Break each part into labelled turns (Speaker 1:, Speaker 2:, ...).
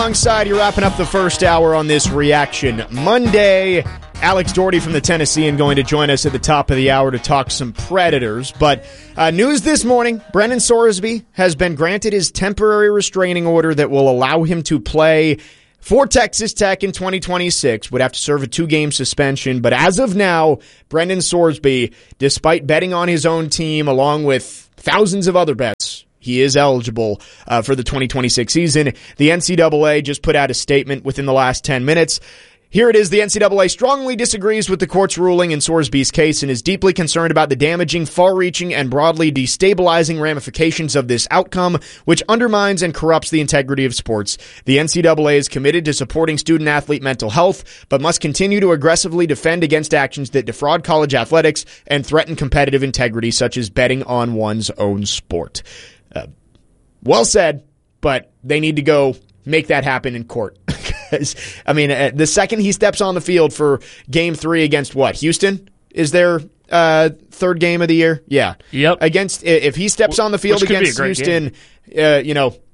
Speaker 1: Alongside, you're wrapping up the first hour on this Reaction Monday. Alex Doherty from the Tennessean going to join us at the top of the hour to talk some Predators. But news this morning, Brendan Sorsby has been granted his temporary restraining order that will allow him to play for Texas Tech in 2026. Would have to serve a 2-game suspension. But as of now, Brendan Sorsby, despite betting on his own team along with thousands of other bets, he is eligible for the 2026 season. The NCAA just put out a statement within the last 10 minutes. Here it is. The NCAA strongly disagrees with the court's ruling in Sorsby's case and is deeply concerned about the damaging, far-reaching, and broadly destabilizing ramifications of this outcome, which undermines and corrupts the integrity of sports. The NCAA is committed to supporting student-athlete mental health, but must continue to aggressively defend against actions that defraud college athletics and threaten competitive integrity, such as betting on one's own sport. Well said, but they need to go make that happen in court. I mean, the second he steps on the field for Game 3 against what? Houston is their third game of the year? Yeah.
Speaker 2: Yep.
Speaker 1: If he steps on the field against Houston, the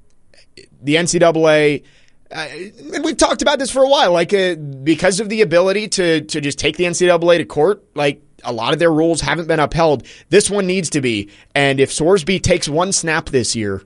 Speaker 1: NCAA, we've talked about this for a while, because of the ability to just take the NCAA to court, a lot of their rules haven't been upheld. This one needs to be. And if Sorsby takes one snap this year,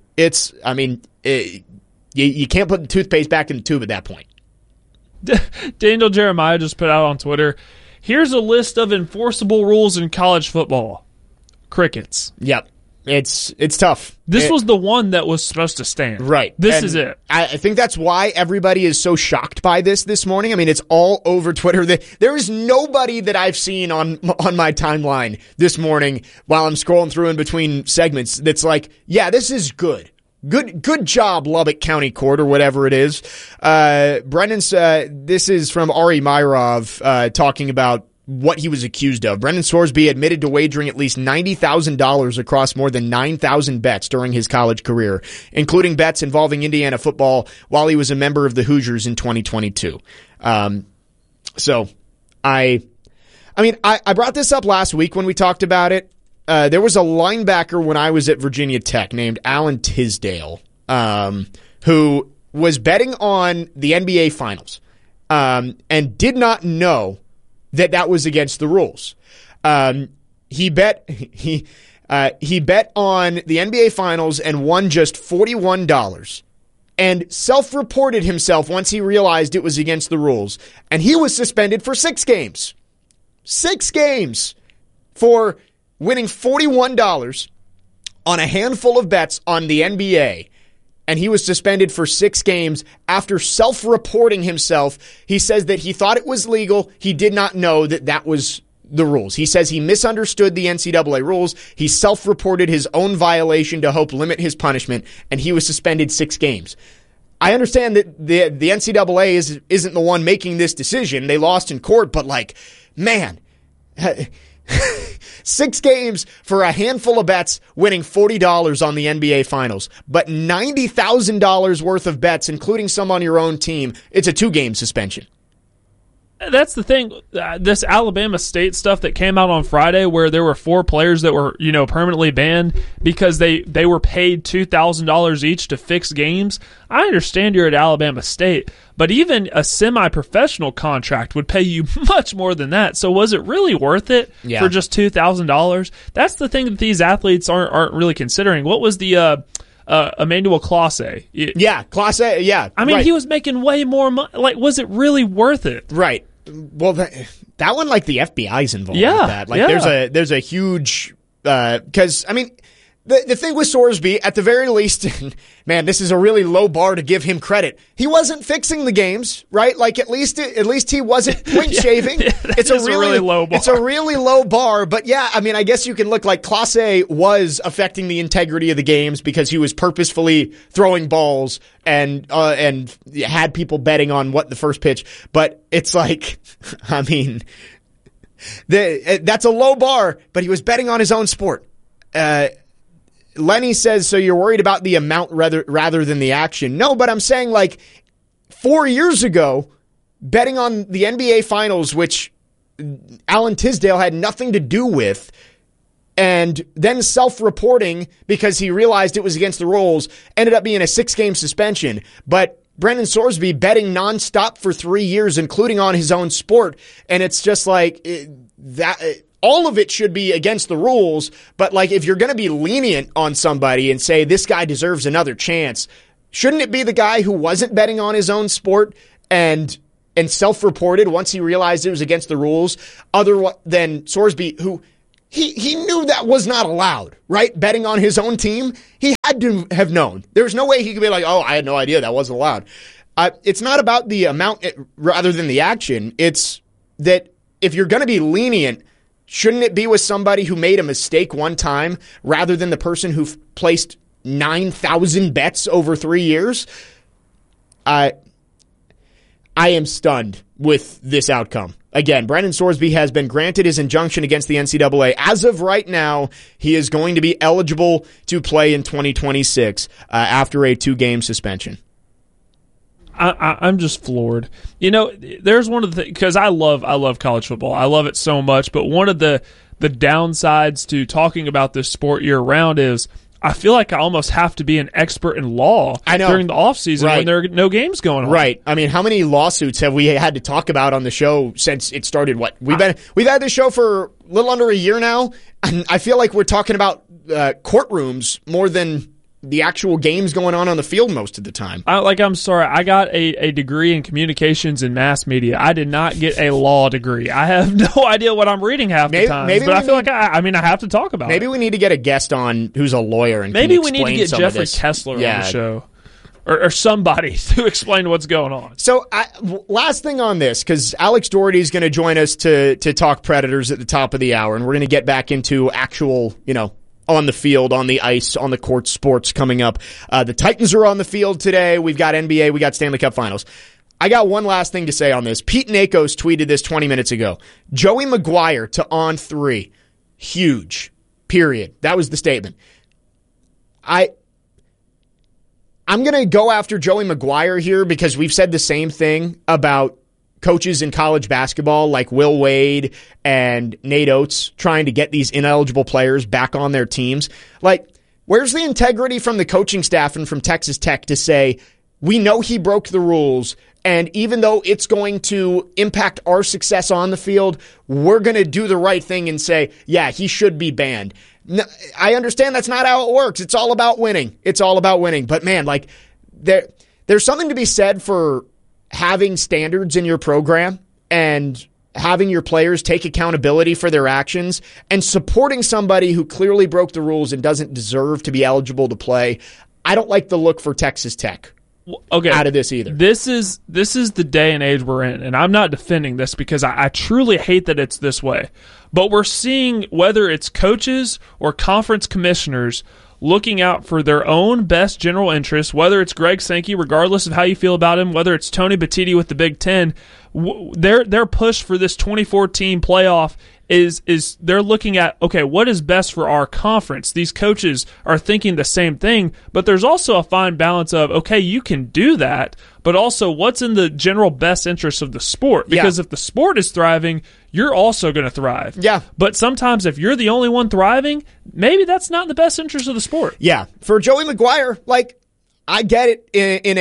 Speaker 1: you can't put the toothpaste back in the tube at that point.
Speaker 2: Daniel Jeremiah just put out on Twitter, here's a list of enforceable rules in college football. Crickets.
Speaker 1: Yep. It's tough.
Speaker 2: This was the one that was supposed to stand.
Speaker 1: Right.
Speaker 2: This is it.
Speaker 1: I think that's why everybody is so shocked by this morning. I mean, it's all over Twitter. There is nobody that I've seen on my timeline this morning while I'm scrolling through in between segments that's like, yeah, this is good. Good job, Lubbock County Court, or whatever it is. Brendan's, this is from Ari Myrov, talking about what he was accused of. Brendan Sorsby admitted to wagering at least $90,000 across more than 9,000 bets during his college career, including bets involving Indiana football while he was a member of the Hoosiers in 2022. So I brought this up last week when we talked about it. There was a linebacker when I was at Virginia Tech named Alan Tisdale, who was betting on the NBA Finals, and did not know that was against the rules. He bet on the NBA Finals and won just $41, and self-reported himself once he realized it was against the rules, and he was suspended for 6 games. 6 games for winning $41 on a handful of bets on the NBA, and he was suspended for 6 games after self-reporting himself. He says that he thought it was legal. He did not know that was the rules. He says he misunderstood the NCAA rules. He self-reported his own violation to help limit his punishment, and he was suspended 6 games. I understand that the NCAA isn't the one making this decision. They lost in court, but man, 6 games for a handful of bets, winning $40 on the NBA Finals. But $90,000 worth of bets, including some on your own team, it's a 2-game suspension.
Speaker 2: That's the thing. This Alabama State stuff that came out on Friday, where there were 4 players that were, permanently banned because they were paid $2,000 each to fix games. I understand you're at Alabama State, but even a semi-professional contract would pay you much more than that. So was it really worth it for just $2,000? That's the thing that these athletes aren't really considering. What was the Emmanuel Clase?
Speaker 1: Yeah, Clase. Yeah,
Speaker 2: I mean, He was making way more money. Was it really worth it?
Speaker 1: Right. Well, that one, the FBI's involved with that. There's a huge because the thing with Sorsby, at the very least, man, this is a really low bar to give him credit. He wasn't fixing the games, right? At least he wasn't point shaving. It's a really low bar. It's a really low bar, but yeah, I guess you can look like Clase was affecting the integrity of the games because he was purposefully throwing balls and had people betting on what the first pitch. But it's that's a low bar, but he was betting on his own sport. Lenny says, so you're worried about the amount rather than the action. No, but I'm saying 4 years ago, betting on the NBA Finals, which Alan Tisdale had nothing to do with, and then self-reporting because he realized it was against the rules, ended up being a 6-game suspension. But Brendan Sorsby betting nonstop for 3 years, including on his own sport. And it's just like all of it should be against the rules. But like, if you're going to be lenient on somebody and say this guy deserves another chance, shouldn't it be the guy who wasn't betting on his own sport and self-reported once he realized it was against the rules, other than Sorsby, who he knew that was not allowed, right? Betting on his own team, he had to have known. There's no way he could be like, oh, I had no idea that wasn't allowed. It's not about the amount rather than the action. It's that if you're going to be lenient, shouldn't it be with somebody who made a mistake one time rather than the person who placed 9,000 bets over 3 years? I am stunned with this outcome. Again, Brendan Sorsby has been granted his injunction against the NCAA. As of right now, he is going to be eligible to play in 2026 after a 2-game suspension.
Speaker 2: I'm just floored. There's one of the things, because I love college football. I love it so much, but one of the downsides to talking about this sport year round is I feel like I almost have to be an expert in law during the offseason when there are no games going on.
Speaker 1: Right. I mean, how many lawsuits have we had to talk about on the show since it started? We've had this show for a little under a year now, and I feel like we're talking about courtrooms more than the actual games going on the field most of the time.
Speaker 2: I'm sorry. I got a degree in communications and mass media. I did not get a law degree. I have no idea what I'm reading half the time. But I feel like I have to talk about it.
Speaker 1: Maybe we need to get a guest on who's a lawyer and
Speaker 2: maybe we need to get Jeffrey Kessler on the show. Or somebody to explain what's going on.
Speaker 1: So, last thing on this, because Alex Doherty is going to join us to talk Predators at the top of the hour, and we're going to get back into actual, on the field, on the ice, on the court sports coming up. The Titans are on the field today. We've got NBA. We got Stanley Cup Finals. I got one last thing to say on this. Pete Nakos tweeted this 20 minutes ago. Joey Maguire to on 3. Huge. Period. That was the statement. I'm going to go after Joey Maguire here because we've said the same thing about coaches in college basketball like Will Wade and Nate Oates trying to get these ineligible players back on their teams. Like, where's the integrity from the coaching staff and from Texas Tech to say, we know he broke the rules, and even though it's going to impact our success on the field, we're going to do the right thing and say, yeah, he should be banned. No, I understand that's not how it works. It's all about winning. But man, like, there's something to be said for having standards in your program and having your players take accountability for their actions and supporting somebody who clearly broke the rules and doesn't deserve to be eligible to play. I don't like the look for Texas Tech out of this either.
Speaker 2: This is the day and age we're in, and I'm not defending this because I truly hate that it's this way. But we're seeing, whether it's coaches or conference commissioners, looking out for their own best general interests, whether it's Greg Sankey, regardless of how you feel about him, whether it's Tony Batiti with the Big Ten, their push for this 2014 playoff is they're looking at, okay, what is best for our conference? These coaches are thinking the same thing, but there's also a fine balance of, okay, you can do that, but also what's in the general best interest of the sport? Because if the sport is thriving, you're also going to thrive.
Speaker 1: Yeah.
Speaker 2: But sometimes if you're the only one thriving, maybe that's not in the best interest of the sport.
Speaker 1: Yeah. For Joey Maguire, like, I get it in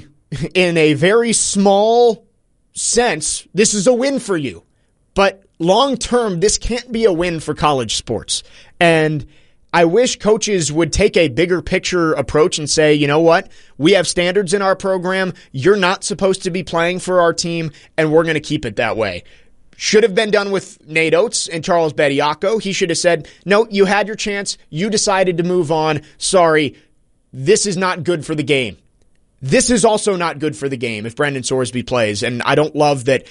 Speaker 1: a very small sense, this is a win for you. But long term, this can't be a win for college sports. And I wish coaches would take a bigger picture approach and say, you know what? We have standards in our program. You're not supposed to be playing for our team, and we're going to keep it that way. Should have been done with Nate Oates and Charles Bediako. He should have said, no, you had your chance. You decided to move on. Sorry, this is not good for the game. This is also not good for the game if Brendan Sorsby plays. And I don't love that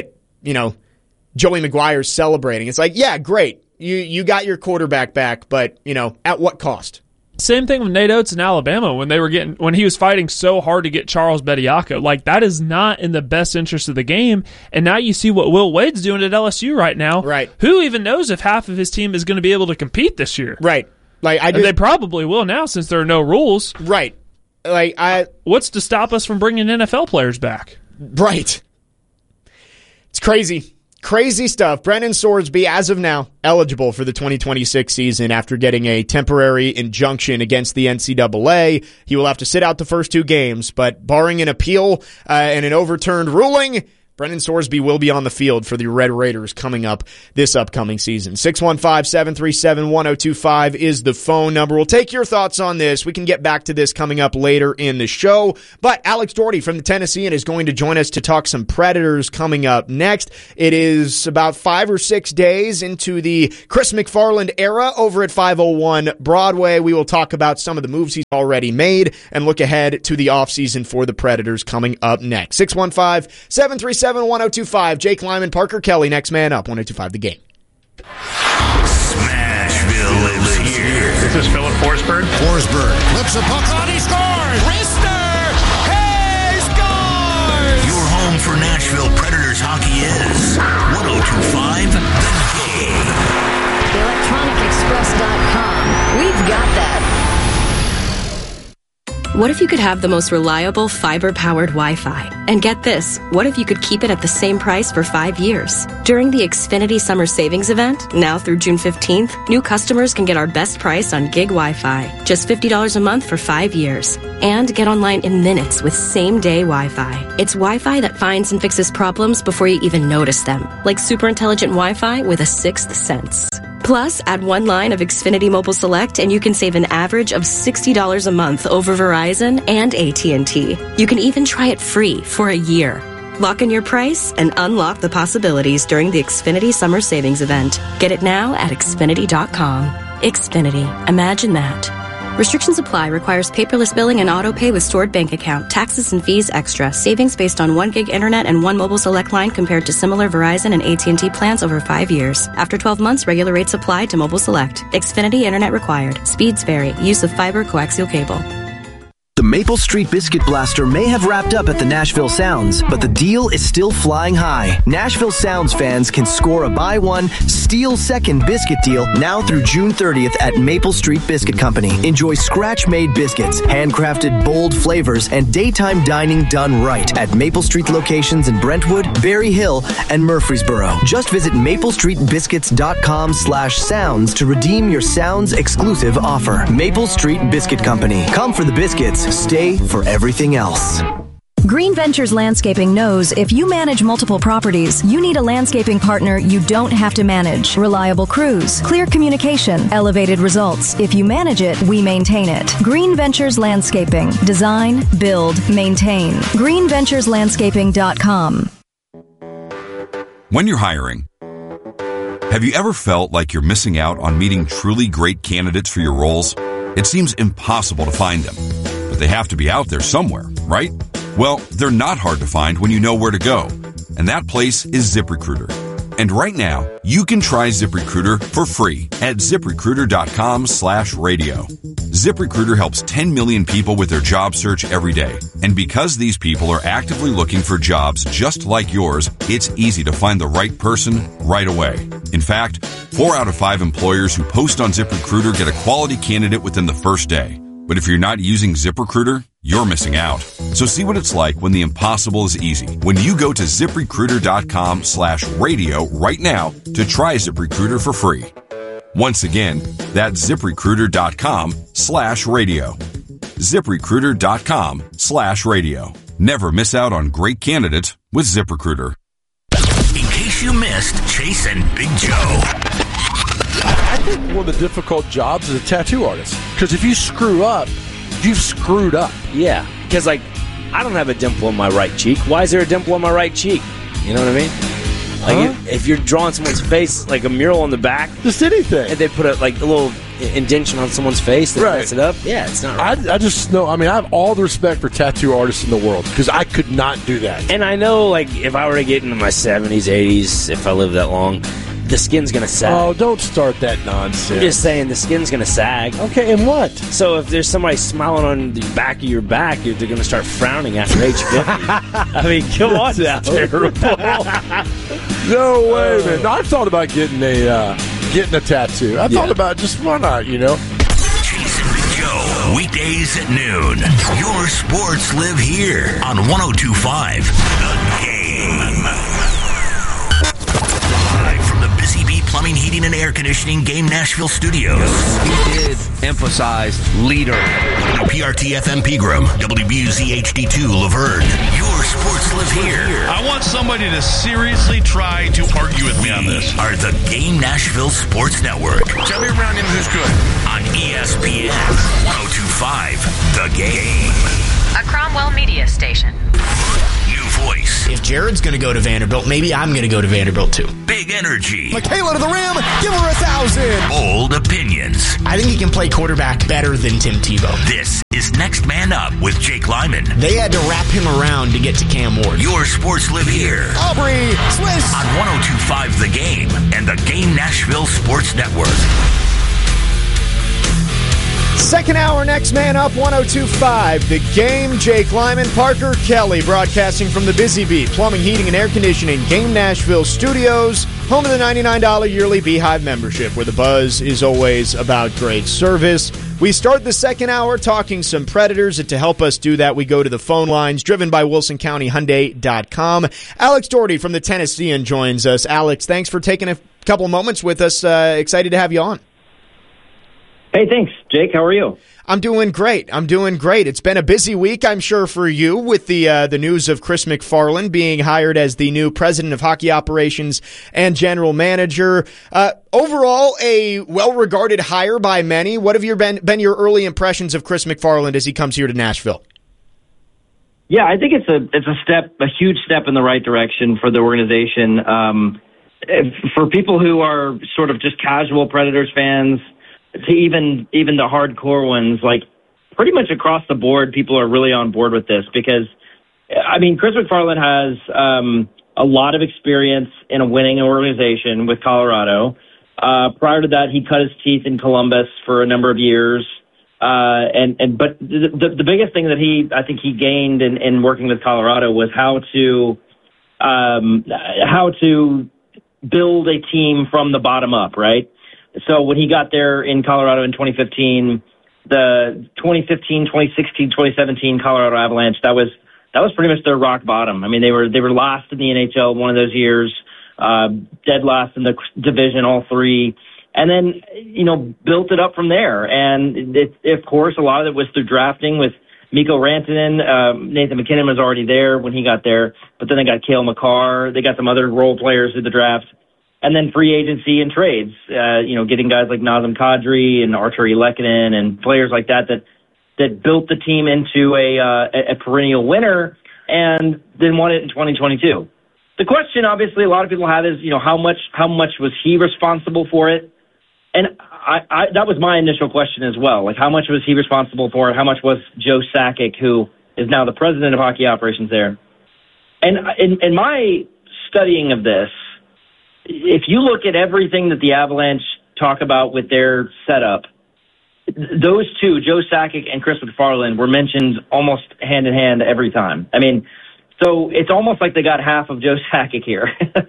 Speaker 1: Joey Maguire's celebrating. It's like, yeah, great. You got your quarterback back, but, at what cost?
Speaker 2: Same thing with Nate Oates in Alabama when he was fighting so hard to get Charles Bediako. Like, that is not in the best interest of the game. And now you see what Will Wade's doing at LSU right now.
Speaker 1: Right.
Speaker 2: Who even knows if half of his team is going to be able to compete this year?
Speaker 1: Right.
Speaker 2: They probably will now since there are no rules.
Speaker 1: Right.
Speaker 2: What's to stop us from bringing NFL players back?
Speaker 1: Right. It's crazy. Crazy stuff. Brennan Sorsby, as of now, eligible for the 2026 season after getting a temporary injunction against the NCAA. He will have to sit out the first 2 games, but barring an appeal and an overturned ruling, Brennan Sorsby will be on the field for the Red Raiders coming up this upcoming season. 615-737-1025 is the phone number. We'll take your thoughts on this. We can get back to this coming up later in the show. But Alex Doherty from the Tennessean is going to join us to talk some Predators coming up next. It is about 5 or 6 days into the Chris McFarland era over at 501 Broadway. We will talk about some of the moves he's already made and look ahead to the offseason for the Predators coming up next. 615-737-1025. Jake Lyman, Parker Kelly, next man up, 102.5 The Game.
Speaker 3: Smashville lives here.
Speaker 4: This is Philip Forsberg.
Speaker 5: Forsberg flips a puck on, he scores! Rister! He scores!
Speaker 3: Your home for Nashville Predators hockey is 102.5 The Game.
Speaker 6: ElectronicExpress.com. We've got that.
Speaker 7: What if you could have the most reliable fiber-powered Wi-Fi? And get this, what if you could keep it at the same price for 5 years? During the Xfinity Summer Savings Event, now through June 15th, new customers can get our best price on gig Wi-Fi, just $50 a month for 5 years. And get online in minutes with same-day Wi-Fi. It's Wi-Fi that finds and fixes problems before you even notice them, like super intelligent Wi-Fi with a sixth sense. Plus, add 1 line of Xfinity Mobile Select and you can save an average of $60 a month over Verizon and AT&T. You can even try it free for a year. Lock in your price and unlock the possibilities during the Xfinity Summer Savings Event. Get it now at Xfinity.com. Xfinity. Imagine that. Restrictions apply. Requires paperless billing and auto pay with stored bank account. Taxes and fees extra. Savings based on 1 gig internet and 1 mobile select line compared to similar Verizon and AT&T plans over 5 years. After 12 months, regular rates apply to mobile select. Xfinity internet required. Speeds vary. Use of fiber coaxial cable.
Speaker 8: The Maple Street Biscuit Blaster may have wrapped up at the Nashville Sounds, but the deal is still flying high. Nashville Sounds fans can score a buy one, steal second biscuit deal now through June 30th at Maple Street Biscuit Company. Enjoy scratch-made biscuits, handcrafted bold flavors, and daytime dining done right at Maple Street locations in Brentwood, Berry Hill, and Murfreesboro. Just visit maplestreetbiscuits.com/sounds to redeem your Sounds exclusive offer. Maple Street Biscuit Company. Come for the biscuits. Stay for everything else.
Speaker 9: Green Ventures Landscaping knows if you manage multiple properties, you need a landscaping partner you don't have to manage. Reliable crews, clear communication, elevated results. If you manage it, we maintain it. Green Ventures Landscaping. Design, build, maintain. GreenVenturesLandscaping.com.
Speaker 10: When you're hiring, have you ever felt like you're missing out on meeting truly great candidates for your roles? It seems impossible to find them. They have to be out there somewhere, right? Well, they're not hard to find when you know where to go. And that place is ZipRecruiter. And right now, you can try ZipRecruiter for free at ZipRecruiter.com/radio. ZipRecruiter helps 10 million people with their job search every day. And because these people are actively looking for jobs just like yours, it's easy to find the right person right away. In fact, 4 out of 5 employers who post on ZipRecruiter get a quality candidate within the first day. But if you're not using ZipRecruiter, you're missing out. So see what it's like when the impossible is easy. When you go to ZipRecruiter.com/radio right now to try ZipRecruiter for free. Once again, that's ZipRecruiter.com/radio. ZipRecruiter.com/radio. Never miss out on great candidates with ZipRecruiter.
Speaker 3: In case you missed Chase and Big Joe.
Speaker 11: I think one of the difficult jobs is a tattoo artist. Because if you screw up, you've screwed up.
Speaker 12: Yeah, because, like, I don't have a dimple on my right cheek. Why is there a dimple on my right cheek? You know what I mean? Like, if you're drawing someone's face, like a mural on the back.
Speaker 11: Just anything.
Speaker 12: And they put a little indentation on someone's face that mess it up. Yeah, it's not right.
Speaker 11: I just know, I mean, I have all the respect for tattoo artists in the world because I could not do that.
Speaker 12: And I know, like, if I were to get into my 70s, 80s, if I live that long, the skin's going to sag.
Speaker 11: Oh, don't start that nonsense.
Speaker 12: I'm just saying the skin's going to sag.
Speaker 11: Okay, and what?
Speaker 12: So if there's somebody smiling on the back of your back, they're going to start frowning after age 50. I mean, come on now.
Speaker 11: No way, man. No, I've thought about getting a tattoo. I thought about just why not, you know?
Speaker 3: Chase and Big Joe, weekdays at noon. Your sports live here on 102.5 The Game. Plumbing, Heating, and Air Conditioning Game Nashville Studios.
Speaker 4: He did emphasize leader.
Speaker 3: WPRT-FM Pegram, WBUZ-HD2 Laverne. Your sports live here.
Speaker 13: I want somebody to seriously try to argue with me on this.
Speaker 3: Are the Game Nashville Sports Network.
Speaker 13: Tell me around him who's good.
Speaker 3: On ESPN 102.5, The Game.
Speaker 6: A Cromwell media station.
Speaker 3: New voice.
Speaker 14: If Jared's going to go to Vanderbilt, maybe I'm going to go to Vanderbilt too.
Speaker 3: Big energy.
Speaker 14: Michaela to the rim. Give her 1,000.
Speaker 3: Bold opinions.
Speaker 14: I think he can play quarterback better than Tim Tebow.
Speaker 3: This is Next Man Up with Jake Lyman.
Speaker 14: They had to wrap him around to get to Cam Ward.
Speaker 3: Your sports live here.
Speaker 14: Aubrey Swiss.
Speaker 3: On 102.5 The Game and the Game Nashville Sports Network.
Speaker 1: Second hour, Next Man Up, 102.5 The Game. Jake Lyman, Parker Kelly, broadcasting from the Busy Bee Plumbing, Heating, and Air Conditioning Game Nashville Studios, home of the $99 yearly Beehive membership, where the buzz is always about great service. We start the second hour talking some Predators, and to help us do that, we go to the phone lines, driven by WilsonCountyHyundai.com. Alex Doherty from the Tennessean joins us. Alex, thanks for taking a couple moments with us. Excited to have you on.
Speaker 15: Hey, thanks, Jake. How are you?
Speaker 1: I'm doing great. It's been a busy week, I'm sure, for you with the news of Chris McFarland being hired as the new president of hockey operations and general manager. Overall, a well-regarded hire by many. What have been your early impressions of Chris McFarland as he comes here to Nashville?
Speaker 15: Yeah, I think it's a huge step in the right direction for the organization. For people who are sort of just casual Predators fans, to even the hardcore ones, like pretty much across the board, people are really on board with this because, I mean, Chris McFarland has a lot of experience in a winning organization with Colorado. Prior to that, he cut his teeth in Columbus for a number of years. But the biggest thing that I think he gained in working with Colorado was how to build a team from the bottom up, right? So when he got there in Colorado in 2015, the 2015, 2016, 2017 Colorado Avalanche, that was pretty much their rock bottom. I mean, they were last in the NHL one of those years, dead last in the division, all three, and then, built it up from there. And of course, a lot of it was through drafting with Mikko Rantanen. Nathan McKinnon was already there when he got there, but then they got Cale Makar. They got some other role players through the draft. And then free agency and trades, getting guys like Nazem Kadri and Arturi Lehkonen and players like that built the team into a perennial winner and then won it in 2022. The question, obviously, a lot of people have is, how much was he responsible for it? And that was my initial question as well. Like, how much was he responsible for it? How much was Joe Sakic, who is now the president of hockey operations there? And in my studying of this, if you look at everything that the Avalanche talk about with their setup, those two, Joe Sakic and Chris McFarland, were mentioned almost hand in hand every time. I mean, so it's almost like they got half of Joe Sakic here.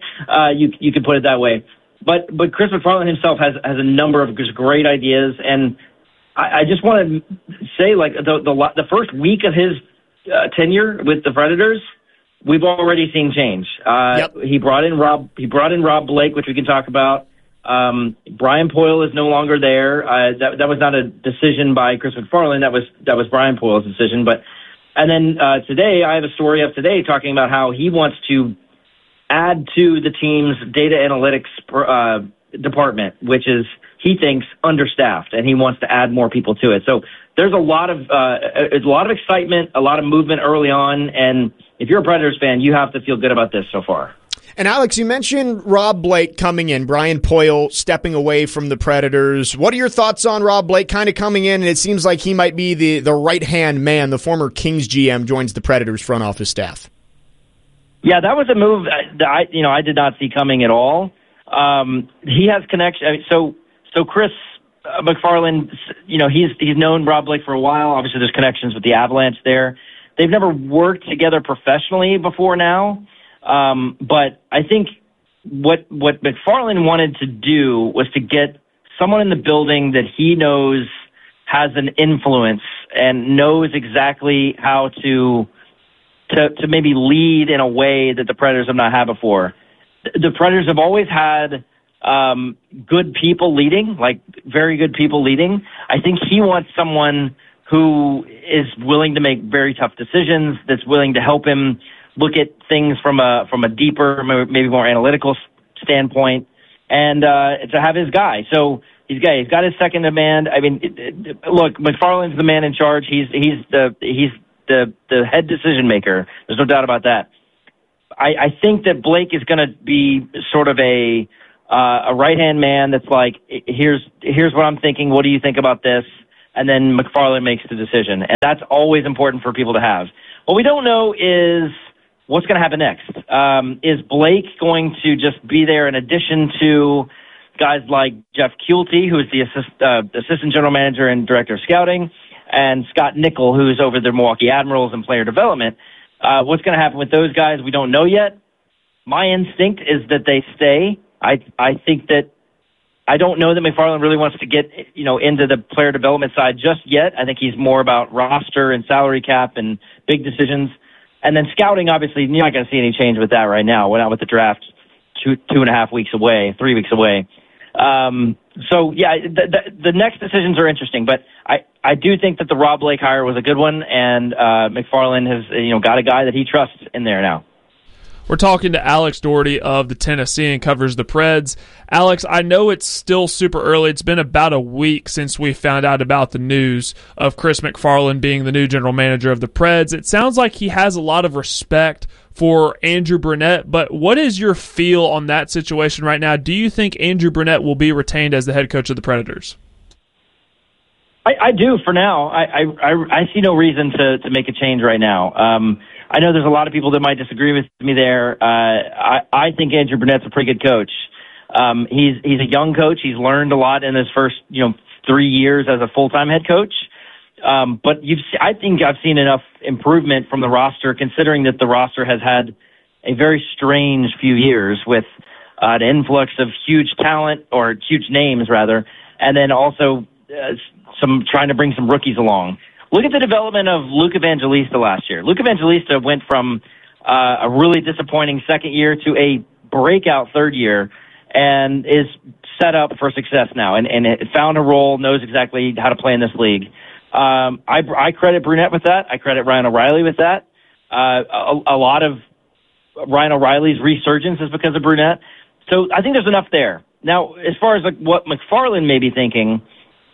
Speaker 15: You could put it that way. But Chris McFarland himself has a number of just great ideas, and I just want to say, like, the first week of his tenure with the Predators, we've already seen change. He brought in Rob Blake, which we can talk about. Brian Poyle is no longer there. That was not a decision by Chris McFarland. That was Brian Poyle's decision. And then today, I have a story up today talking about how he wants to add to the team's data analytics department, which is, he thinks, understaffed, and he wants to add more people to it. So there's a lot of excitement, a lot of movement early on, and if you're a Predators fan, you have to feel good about this so far.
Speaker 1: And Alex, you mentioned Rob Blake coming in, Brian Poyle stepping away from the Predators. What are your thoughts on Rob Blake kind of coming in? And it seems like he might be the right-hand man. The former Kings GM joins the Predators front office staff.
Speaker 15: Yeah, that was a move that I did not see coming at all. He has connection. So Chris McFarland, he's known Rob Blake for a while. Obviously, there's connections with the Avalanche there. They've never worked together professionally before now. But I think what McFarland wanted to do was to get someone in the building that he knows has an influence and knows exactly how to maybe lead in a way that the Predators have not had before. The Predators have always had good people leading, like very good people leading. I think he wants someone who is willing to make very tough decisions, that's willing to help him look at things from a deeper, maybe more analytical standpoint, and to have his guy. So he's got his second in command. I mean, look, McFarland's the man in charge. He's the head decision maker. There's no doubt about that. I think that Blake is going to be sort of a right-hand man that's like, here's what I'm thinking. What do you think about this? And then McFarland makes the decision. And that's always important for people to have. What we don't know is what's going to happen next. Is Blake going to just be there in addition to guys like Jeff Kuelte, who is the assistant general manager and director of scouting, and Scott Nickel, who's over the Milwaukee Admirals and player development? What's going to happen with those guys, we don't know yet. My instinct is that they stay. I think that I don't know that McFarland really wants to get into the player development side just yet. I think he's more about roster and salary cap and big decisions. And then scouting, obviously, you're not going to see any change with that right now. We're not with the draft 2.5 weeks away, 3 weeks away. So, yeah, the next decisions are interesting. But I do think that the Rob Blake hire was a good one, and McFarland has got a guy that he trusts in there now.
Speaker 2: We're talking to Alex Doherty of the Tennessean, covers the Preds. Alex, I know it's still super early. It's been about a week since we found out about the news of Chris McFarland being the new general manager of the Preds. It sounds like he has a lot of respect for Andrew Brunette, but what is your feel on that situation right now? Do you think Andrew Brunette will be retained as the head coach of the Predators?
Speaker 15: I do for now. I see no reason to make a change right now. I know there's a lot of people that might disagree with me there. I think Andrew Brunette's a pretty good coach. He's a young coach. He's learned a lot in his first 3 years as a full-time head coach. But I think I've seen enough improvement from the roster, considering that the roster has had a very strange few years with an influx of huge talent, or huge names rather, and then also some trying to bring some rookies along. Look at the development of Luke Evangelista last year. Luke Evangelista went from a really disappointing second year to a breakout third year, and is set up for success now, and found a role, knows exactly how to play in this league. I credit Brunette with that. I credit Ryan O'Reilly with that. A lot of Ryan O'Reilly's resurgence is because of Brunette. So I think there's enough there. Now, as far as what McFarland may be thinking,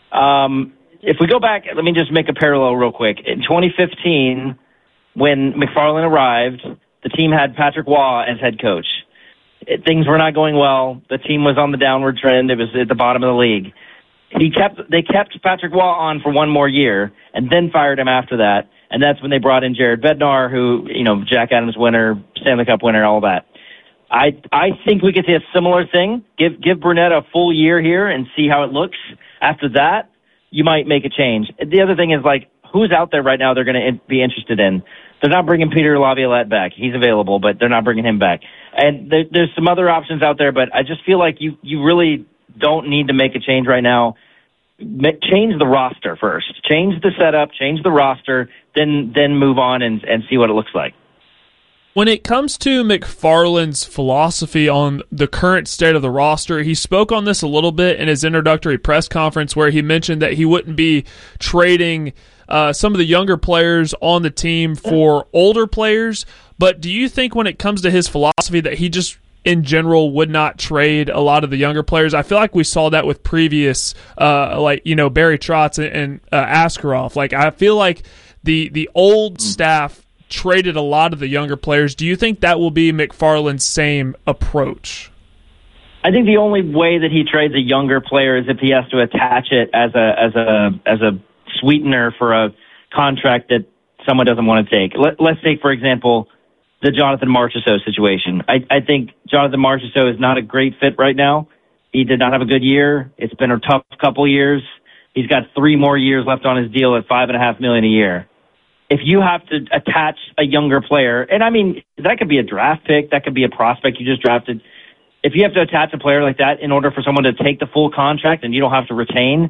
Speaker 15: if we go back, let me just make a parallel real quick. In 2015, when McFarland arrived, the team had Patrick Waugh as head coach. Things were not going well. The team was on the downward trend. It was at the bottom of the league. They kept Patrick Waugh on for one more year and then fired him after that. And that's when they brought in Jared Bednar, who, Jack Adams winner, Stanley Cup winner, all that. I think we could see a similar thing. Give Brunette a full year here and see how it looks. After that, you might make a change. The other thing is, who's out there right now they're going to be interested in? They're not bringing Peter Laviolette back. He's available, but they're not bringing him back. And there's some other options out there, but I just feel like you really don't need to make a change right now. Change the roster first. Change the setup, change the roster, then move on and see what it looks like.
Speaker 2: When it comes to McFarland's philosophy on the current state of the roster, he spoke on this a little bit in his introductory press conference, where he mentioned that he wouldn't be trading some of the younger players on the team for older players. But do you think when it comes to his philosophy that he just in general would not trade a lot of the younger players? I feel like we saw that with previous, Barry Trotz and Askarov. I feel like the old staff traded a lot of the younger players. Do you think that will be McFarland's same approach?
Speaker 15: I think the only way that he trades a younger player is if he has to attach it as a sweetener for a contract that someone doesn't want to take. Let's take, for example, the Jonathan Marchessault situation. I think Jonathan Marchessault is not a great fit right now. He did not have a good year. It's been a tough couple years. He's got 3 more years left on his deal at $5.5 million a year. If you have to attach a younger player, and I mean, that could be a draft pick, that could be a prospect you just drafted. If you have to attach a player like that in order for someone to take the full contract and you don't have to retain,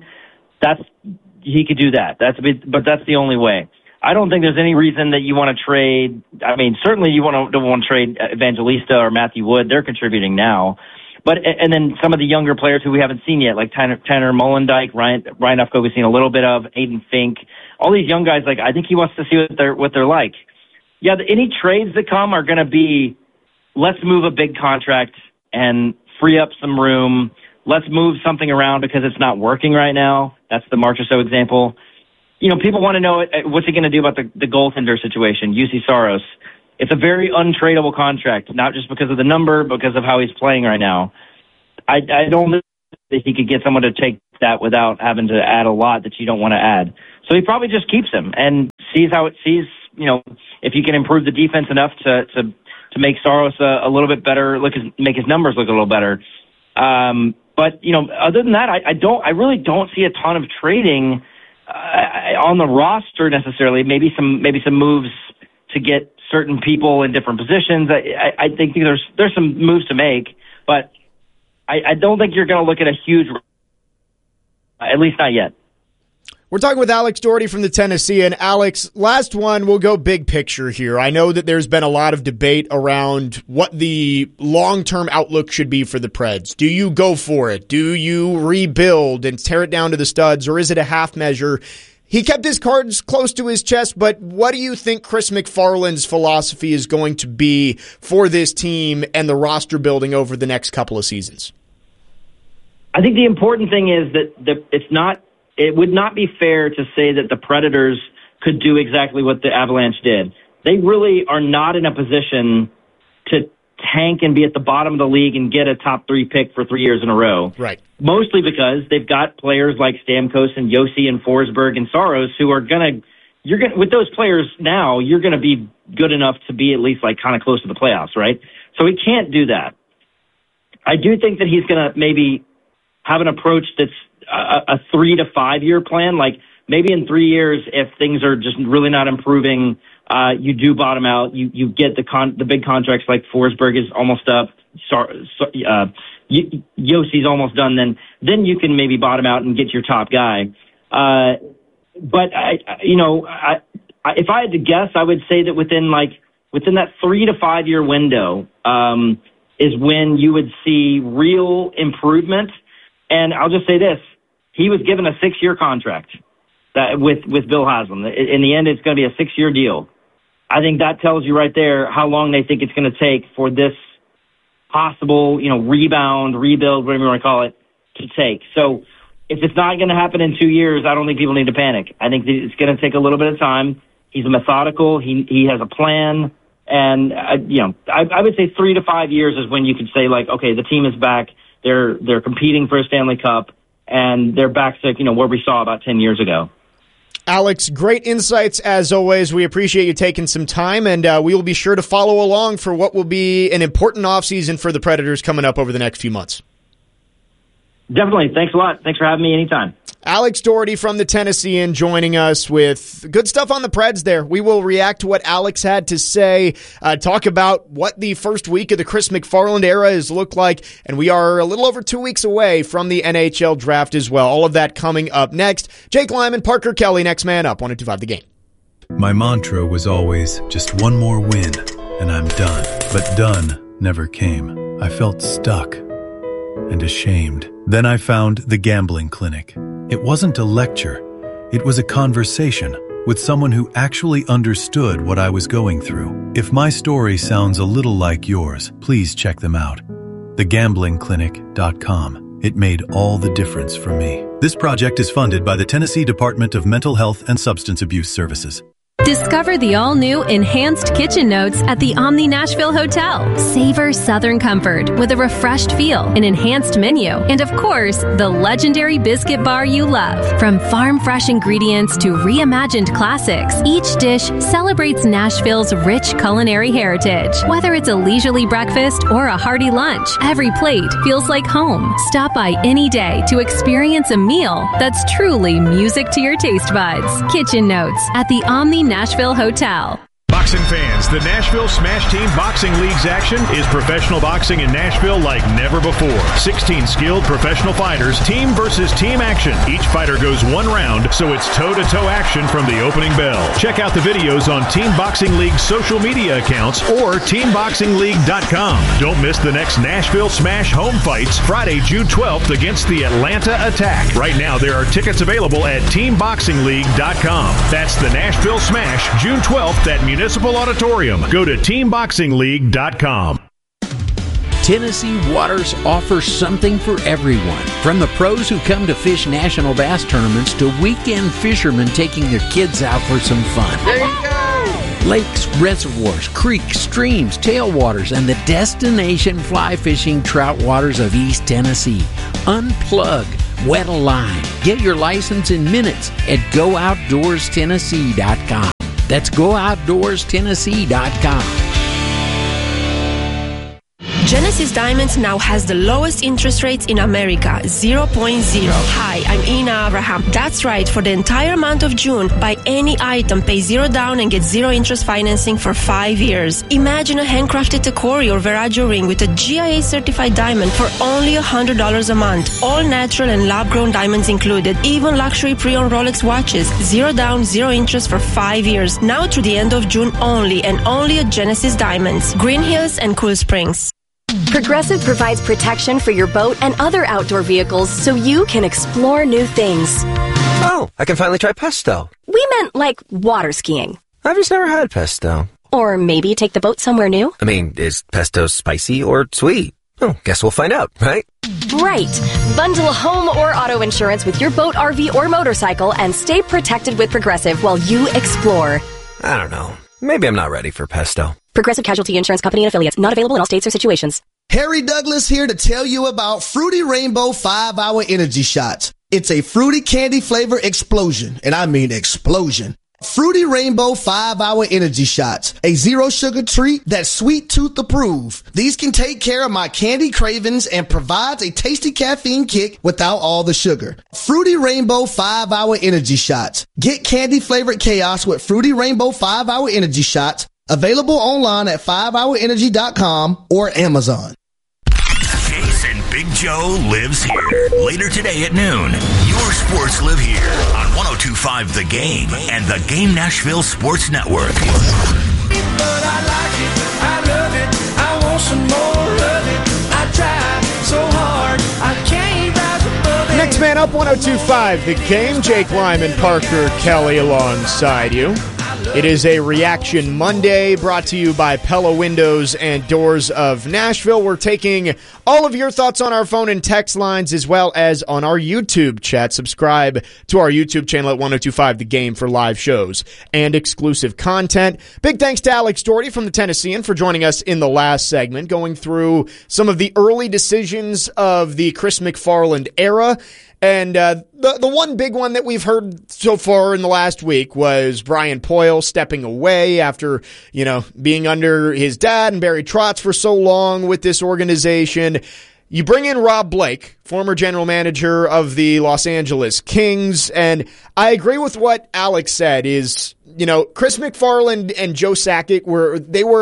Speaker 15: he could do that. But that's the only way. I don't think there's any reason that you want to trade. I mean, certainly you don't want to trade Evangelista or Matthew Wood. They're contributing now. and then some of the younger players who we haven't seen yet, like Tanner Mollendijk, Ryan Ufko, we've seen a little bit of, Aiden Fink, all these young guys. Like, I think he wants to see what they're like. Yeah, any trades that come are going to be, let's move a big contract and free up some room. Let's move something around because it's not working right now. That's the Marchessault example. You know, people want to know what's he going to do about the goaltender situation, UC Saros. It's a very untradeable contract, not just because of the number, because of how he's playing right now. I don't think that he could get someone to take that without having to add a lot that you don't want to add. So he probably just keeps him and sees how it sees, you know, if you can improve the defense enough to make Saros a little bit better, make his numbers look a little better. But, you know, other than that, I really don't see a ton of trading on the roster necessarily. Maybe some moves to get certain people in different positions. I think there's some moves to make, but I don't think you're going to look at a huge, at least not yet.
Speaker 1: We're talking with Alex Doherty from the Tennessean. Alex, last one, we'll go big picture here. I know that there's been a lot of debate around what the long-term outlook should be for the Preds. Do you go for it? Do you rebuild and tear it down to the studs, or is it a half measure? He kept his cards close to his chest, but what do you think Chris McFarland's philosophy is going to be for this team and the roster building over the next couple of seasons?
Speaker 15: I think the important thing is that it would not be fair to say that the Predators could do exactly what the Avalanche did. They really are not in a position to tank and be at the bottom of the league and get a top 3 pick for 3 years in a row.
Speaker 1: Right.
Speaker 15: Mostly because they've got players like Stamkos and Yossi and Forsberg and Saros who are with those players now, you're going to be good enough to be at least like kind of close to the playoffs, right? So he can't do that. I do think that he's going to maybe have an approach that's a 3 to 5 year plan. Like maybe in 3 years, if things are just really not improving, you do bottom out. You get the big contracts like Forsberg is almost up. Yossi's almost done. Then you can maybe bottom out and get your top guy. But if I had to guess, I would say that within that 3 to 5 year window is when you would see real improvement. And I'll just say this. He was given a 6-year contract with Bill Haslam. In the end, it's going to be a 6-year deal. I think that tells you right there how long they think it's going to take for this possible, rebound, rebuild, whatever you want to call it, to take. So if it's not going to happen in 2 years, I don't think people need to panic. I think it's going to take a little bit of time. He's methodical. He has a plan. And, I would say 3 to 5 years is when you could say, like, okay, the team is back. They're competing for a Stanley Cup, and they're back to, where we saw about 10 years ago.
Speaker 1: Alex, great insights as always. We appreciate you taking some time, and we will be sure to follow along for what will be an important offseason for the Predators coming up over the next few months.
Speaker 15: Definitely. Thanks a lot. Thanks for having me anytime.
Speaker 1: Alex Doherty from the Tennessean joining us with good stuff on the Preds there. We will react to what Alex had to say, talk about what the first week of the Chris McFarland era has looked like, and we are a little over 2 weeks away from the NHL draft as well. All of that coming up next. Jake Lyman, Parker Kelly, next man up, 102.5 The Game.
Speaker 16: My mantra was always just one more win, and I'm done. But done never came. I felt stuck and ashamed. Then I found the Gambling Clinic. It wasn't a lecture. It was a conversation with someone who actually understood what I was going through. If my story sounds a little like yours, please check them out. TheGamblingClinic.com. It made all the difference for me. This project is funded by the Tennessee Department of Mental Health and Substance Abuse Services.
Speaker 17: Discover the all-new Enhanced Kitchen Notes at the Omni Nashville Hotel. Savor Southern comfort with a refreshed feel, an enhanced menu, and of course, the legendary biscuit bar you love. From farm-fresh ingredients to reimagined classics, each dish celebrates Nashville's rich culinary heritage. Whether it's a leisurely breakfast or a hearty lunch, every plate feels like home. Stop by any day to experience a meal that's truly music to your taste buds. Kitchen Notes at the Omni Nashville Hotel.
Speaker 18: Boxing fans, the Nashville Smash Team Boxing League's action is professional boxing in Nashville like never before. 16 skilled professional fighters, team versus team action. Each fighter goes one round, so it's toe-to-toe action from the opening bell. Check out the videos on Team Boxing League's social media accounts or TeamBoxingLeague.com. Don't miss the next Nashville Smash home fights Friday, June 12th against the Atlanta Attack. Right now, there are tickets available at TeamBoxingLeague.com. That's the Nashville Smash, June 12th at Municipal Auditorium. Go to TeamBoxingLeague.com.
Speaker 19: Tennessee Waters offers something for everyone. From the pros who come to fish national bass tournaments to weekend fishermen taking their kids out for some fun.
Speaker 5: There you go!
Speaker 19: Lakes, reservoirs, creeks, streams, tailwaters, and the destination fly fishing trout waters of East Tennessee. Unplug. Wet a line. Get your license in minutes at GoOutdoorsTennessee.com. That's GoOutdoorsTennessee.com.
Speaker 20: Genesis Diamonds now has the lowest interest rates in America, 0.0. Hi, I'm Ina Abraham. That's right, for the entire month of June, buy any item, pay $0 down and get 0 interest financing for 5 years. Imagine a handcrafted Tacori or Veragio ring with a GIA certified diamond for only $100 a month. All natural and lab-grown diamonds included, even luxury pre-owned Rolex watches. 0 down, 0 interest for 5 years. Now through the end of June only, and only at Genesis Diamonds, Green Hills and Cool Springs.
Speaker 9: Progressive provides protection for your boat and other outdoor vehicles so you can explore new things.
Speaker 21: Oh, I can finally try pesto.
Speaker 9: We meant like water skiing.
Speaker 21: I've just never had pesto.
Speaker 9: Or maybe take the boat somewhere new.
Speaker 21: I mean, is pesto spicy or sweet? Oh, guess we'll find out, right?
Speaker 9: Right. Bundle home or auto insurance with your boat, RV, or motorcycle and stay protected with Progressive while you explore.
Speaker 21: I don't know. Maybe I'm not ready for pesto.
Speaker 9: Progressive Casualty Insurance Company and Affiliates. Not available in all states or situations.
Speaker 22: Harry Douglas here to tell you about Fruity Rainbow 5-Hour Energy Shots. It's a fruity candy flavor explosion, and I mean explosion. Fruity Rainbow 5-Hour Energy Shots, a zero sugar treat that's sweet tooth approved. These can take care of my candy cravings and provides a tasty caffeine kick without all the sugar. Fruity Rainbow 5-Hour Energy Shots. Get candy flavored chaos with Fruity Rainbow 5-Hour Energy Shots. Available online at 5hourenergy.com or Amazon.
Speaker 3: Jason Big Joe lives here. Later today at noon, your sports live here on 102.5 The Game and the Game Nashville Sports Network.
Speaker 5: But I like it, I love it, I want some more of it. I tried so hard, I can't rise above it.
Speaker 1: Next man up, 102.5 The Game. Jake Lyman, Parker Kelly alongside you. It is a Reaction Monday brought to you by Pella Windows and Doors of Nashville. We're taking all of your thoughts on our phone and text lines as well as on our YouTube chat. Subscribe to our YouTube channel at 102.5 The Game for live shows and exclusive content. Big thanks to Alex Doherty from the Tennessean for joining us in the last segment, going through some of the early decisions of the Chris McFarland era. And the one big one that we've heard so far in the last week was Brian Poyle stepping away after, being under his dad and Barry Trotz for so long with this organization. You bring in Rob Blake, former general manager of the Los Angeles Kings, and I agree with what Alex said is, Chris McFarland and Joe Sakic were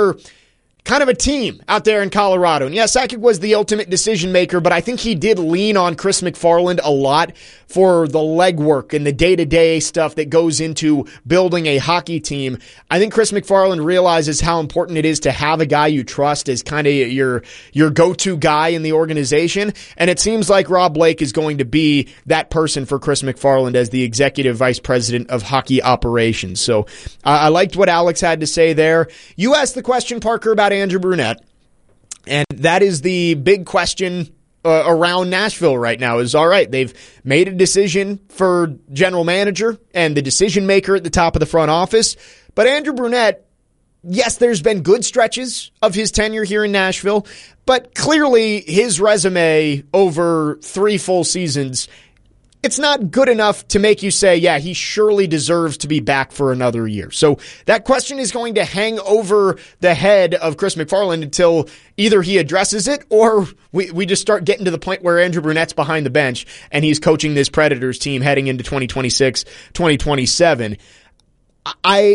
Speaker 1: kind of a team out there in Colorado. And yeah, Sakic was the ultimate decision maker, but I think he did lean on Chris McFarland a lot for the legwork and the day-to-day stuff that goes into building a hockey team. I think Chris McFarland realizes how important it is to have a guy you trust as kind of your go-to guy in the organization. And it seems like Rob Blake is going to be that person for Chris McFarland as the executive vice president of hockey operations. So I liked what Alex had to say there. You asked the question, Parker, about Andrew Brunette, and that is the big question around Nashville right now is, all right, they've made a decision for general manager and the decision maker at the top of the front office, but Andrew Brunette, yes, there's been good stretches of his tenure here in Nashville, but clearly his resume over 3 full seasons, it's not good enough to make you say, yeah, he surely deserves to be back for another year. So that question is going to hang over the head of Chris McFarland until either he addresses it or we just start getting to the point where Andrew Brunette's behind the bench and he's coaching this Predators team heading into 2026, 2027. I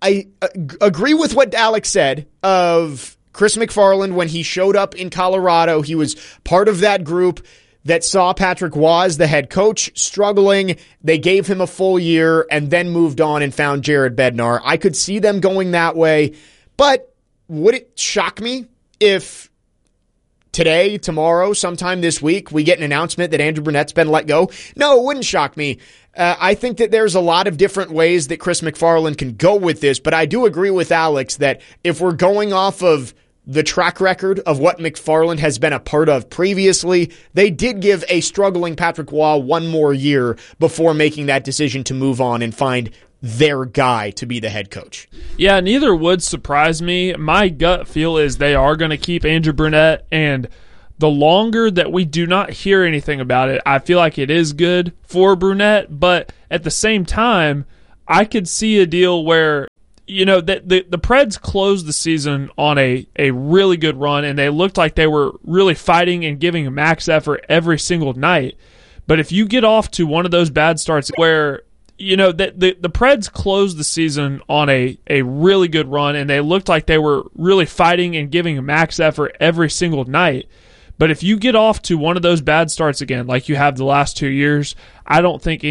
Speaker 1: I agree with what Alex said of Chris McFarland when he showed up in Colorado. He was part of that group that saw Patrick Waugh as the head coach struggling. They gave him a full year and then moved on and found Jared Bednar. I could see them going that way, but would it shock me if today, tomorrow, sometime this week, we get an announcement that Andrew Burnett's been let go? No, it wouldn't shock me. I think that there's a lot of different ways that Chris McFarland can go with this, but I do agree with Alex that if we're going off of the track record of what McFarland has been a part of previously, they did give a struggling Patrick Waugh one more year before making that decision to move on and find their guy to be the head coach.
Speaker 2: Yeah, neither would surprise me. My gut feel is they are going to keep Andrew Burnett, and the longer that we do not hear anything about it, I feel like it is good for Burnett, but at the same time, I could see a deal where the Preds closed the season on a really good run, and they looked like they were really fighting and giving a max effort every single night. But if you get off to one of those bad starts where, the Preds closed the season on a really good run, and they looked like they were really fighting and giving a max effort every single night. But if you get off to one of those bad starts again, like you have the last 2 years, I don't think